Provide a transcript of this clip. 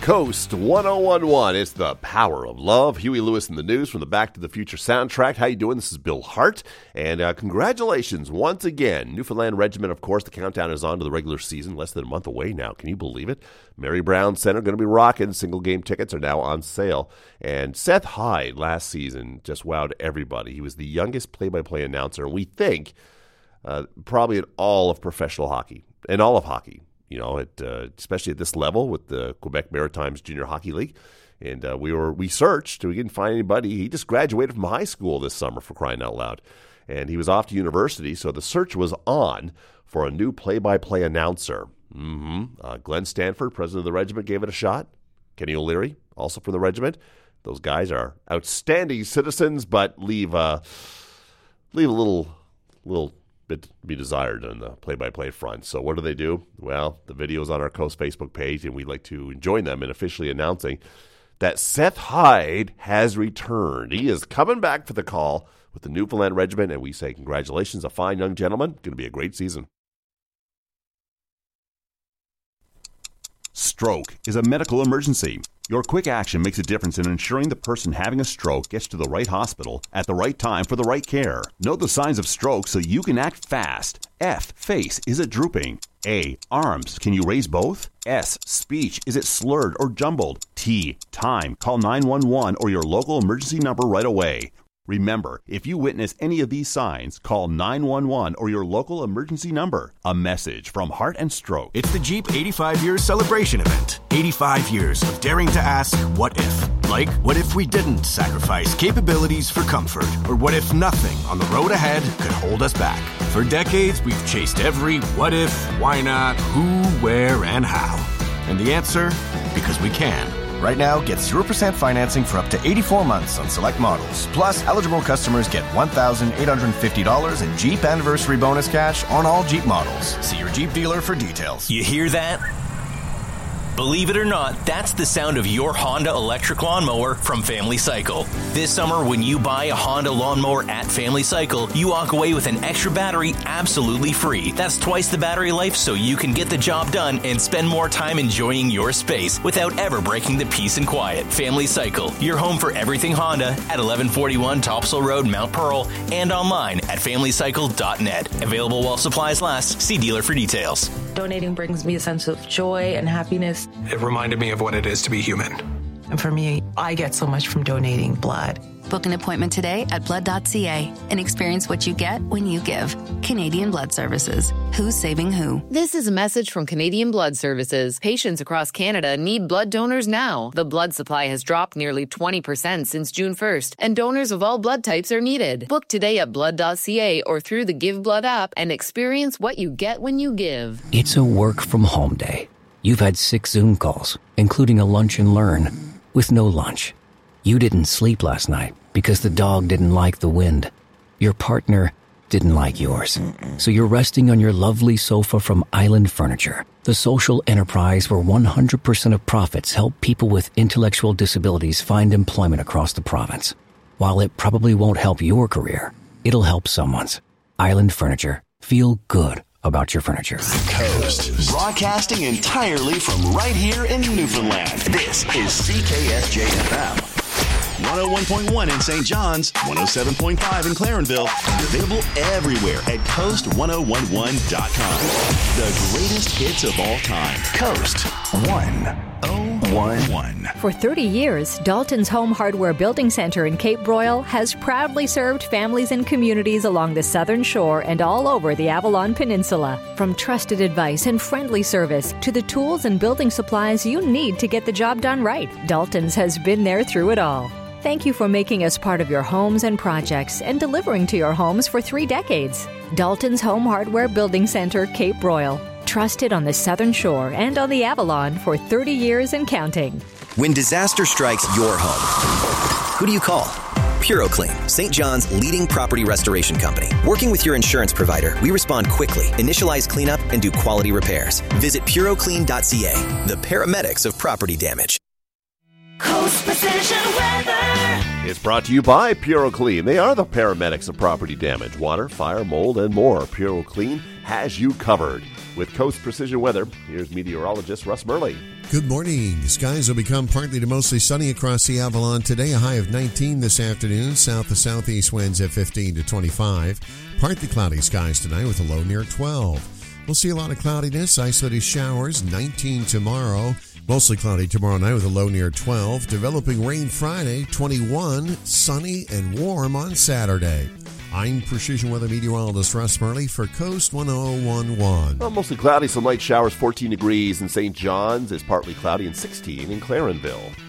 Coast 1011. It's the power of love. Huey Lewis in the news from the Back to the Future soundtrack. How you doing? This is Bill Hart. And congratulations once again. Newfoundland Regiment, of course, the countdown is on to the regular season. Less than a month away now. Can you believe it? Mary Brown Center going to be rocking. Single game tickets are now on sale. And Seth Hyde last season just wowed everybody. He was the youngest play-by-play announcer. And we think probably in all of professional hockey. In all of hockey. You know, especially at this level with the Quebec Maritimes Junior Hockey League. And we searched, we didn't find anybody. He just graduated from high school this summer, for crying out loud. And he was off to university, so the search was on for a new play-by-play announcer. Glenn Stanford, president of the regiment, gave it a shot. Kenny O'Leary, also from the regiment. Those guys are outstanding citizens, but leave a little bit to be desired on the play-by-play front. So what do? Well, the video's on our Coast Facebook page, and we'd like to join them in officially announcing that Seth Hyde has returned. He is coming back for the call with the Newfoundland Regiment, and we say congratulations, a fine young gentleman. Going to be a great season. Stroke is a medical emergency. Your quick action makes a difference in ensuring the person having a stroke gets to the right hospital at the right time for the right care. Know the signs of stroke so you can act fast. F, face, is it drooping? A, arms, can you raise both? S, speech, is it slurred or jumbled? T, time, call 911 or your local emergency number right away. Remember, if you witness any of these signs, call 911 or your local emergency number. A message from Heart and Stroke. It's the Jeep 85 Years Celebration Event. 85 years of daring to ask, what if? Like, what if we didn't sacrifice capabilities for comfort? Or what if nothing on the road ahead could hold us back? For decades, we've chased every what if, why not, who, where, and how. And the answer? Because we can. Right now, get 0% financing for up to 84 months on select models. Plus, eligible customers get $1,850 in Jeep Anniversary Bonus cash on all Jeep models. See your Jeep dealer for details. You hear that? Believe it or not, that's the sound of your Honda electric lawnmower from Family Cycle. This summer, when you buy a Honda lawnmower at Family Cycle, you walk away with an extra battery absolutely free. That's twice the battery life, so you can get the job done and spend more time enjoying your space without ever breaking the peace and quiet. Family Cycle, your home for everything Honda at 1141 Topsail Road, Mount Pearl, and online at familycycle.net. Available while supplies last. See dealer for details. Donating brings me a sense of joy and happiness. It reminded me of what it is to be human. And for me, I get so much from donating blood. Book an appointment today at blood.ca and experience what you get when you give. Canadian Blood Services. Who's saving who? This is a message from Canadian Blood Services. Patients across Canada need blood donors now. The blood supply has dropped nearly 20% since June 1st, and donors of all blood types are needed. Book today at blood.ca or through the Give Blood app and experience what you get when you give. It's a work from home day. You've had 6 Zoom calls, including a lunch and learn, with no lunch. You didn't sleep last night because the dog didn't like the wind. Your partner didn't like yours. So you're resting on your lovely sofa from Island Furniture, the social enterprise where 100% of profits help people with intellectual disabilities find employment across the province. While it probably won't help your career, it'll help someone's. Island Furniture. Feel good about your furniture. Coast, broadcasting entirely from right here in Newfoundland. This is CKSJ-FM. 101.1 in St. John's, 107.5 in Clarenville, and available everywhere at coast1011.com. The greatest hits of all time. Coast 1011. For 30 years, Dalton's Home Hardware Building Center in Cape Broyle has proudly served families and communities along the southern shore and all over the Avalon Peninsula. From trusted advice and friendly service to the tools and building supplies you need to get the job done right, Dalton's has been there through it all. Thank you for making us part of your homes and projects and delivering to your homes for 3 decades. Dalton's Home Hardware Building Center, Cape Broyle. Trusted on the Southern Shore and on the Avalon for 30 years and counting. When disaster strikes your home, who do you call? PuroClean, St. John's leading property restoration company. Working with your insurance provider, we respond quickly, initialize cleanup, and do quality repairs. Visit puroclean.ca, the paramedics of property damage. Coast Precision Weather. It's brought to you by PuroClean. They are the paramedics of property damage. Water, fire, mold, and more. PuroClean has you covered. With Coast Precision Weather, here's meteorologist Russ Murley. Good morning. Skies will become partly to mostly sunny across the Avalon today. A high of 19 this afternoon. South to southeast winds at 15 to 25. Partly cloudy skies tonight with a low near 12. We'll see a lot of cloudiness, isolated showers, 19 tomorrow. Mostly cloudy tomorrow night with a low near 12. Developing rain Friday, 21. Sunny and warm on Saturday. I'm Precision Weather Meteorologist Russ Murley for Coast 1011. Well, mostly cloudy, some light showers, 14 degrees in St. John's. It's partly cloudy and 16 in Clarenville.